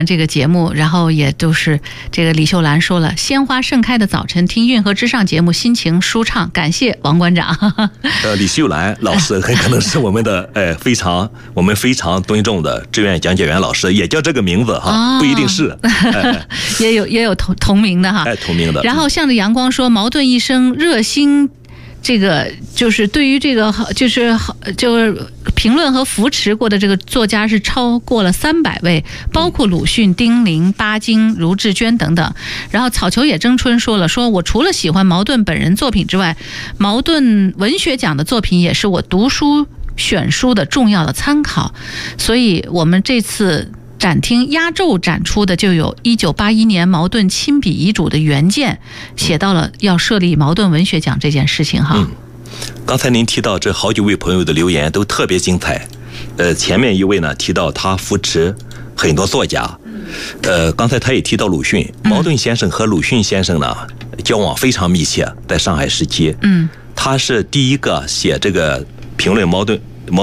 这个节目，然后也都是这个李秀兰说了，鲜花盛开的早晨听运河之上节目，心情舒畅，感谢王馆长。 李秀兰老师很可能是我们的我们非常尊重的志愿讲解员老师，也叫这个名字哈，不一定是， 也有同名的哈， 同名的。 然后向着阳光说，矛盾一生热心。这个就是对于这个就是评论和扶持过的这个作家是超过了300位，包括鲁迅、丁玲、巴金、卢志娟等等。然后草球野争春说了，说我除了喜欢茅盾本人作品之外，茅盾文学奖的作品也是我读书选书的重要的参考。所以我们这次展厅压轴展出的就有1981年茅盾亲笔遗嘱的原件，写到了要设立茅盾文学奖这件事情哈。 刚才您提到这好几位朋友的留言都特别精彩。前面一位呢提到他扶持很多作家，刚才他也提到鲁迅，茅盾先生和鲁迅先生呢交往非常密切，在上海时期，他是第一个写这个评论